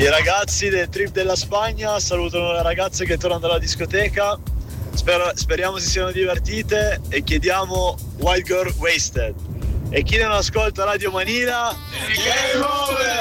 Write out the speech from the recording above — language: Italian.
I ragazzi del trip della Spagna salutano le ragazze che tornano dalla discoteca. Speriamo si siano divertite e chiediamo Wild Girl Wasted. E chi non ascolta Radio Manila, game over!